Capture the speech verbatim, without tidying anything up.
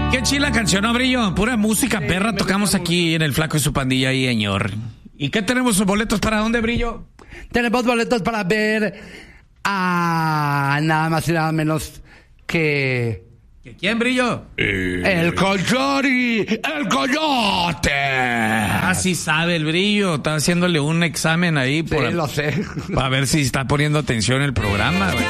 Qué chila canción, ¿no, Brillo? Pura música, sí, perra, tocamos aquí en El Flaco y su pandilla y señor. ¿Y qué tenemos boletos para dónde, Brillo? Tenemos boletos para ver a nada más y nada menos que... ¿Quién, Brillo? Eh... El Coyori, el Coyote. Ah, sí sabe el Brillo. Está haciéndole un examen ahí. Sí, por... lo sé. Para ver si está poniendo atención el programa, güey.